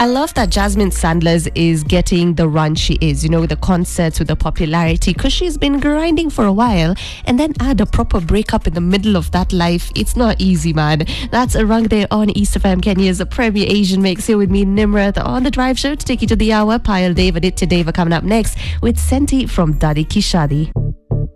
I love that Jasmine Sanders is getting the run she is, with the concerts, with the popularity, because she's been grinding for a while, and then add a proper breakup in the middle of that life. It's not easy, man. That's a rung there on East FM, Kenya's Premier Asian Mix, here with me, Nimrat, on the Drive Show to take you to the hour. Payal Deva, Nitya Deva coming up next with Senti from Dadi Ki Shadi.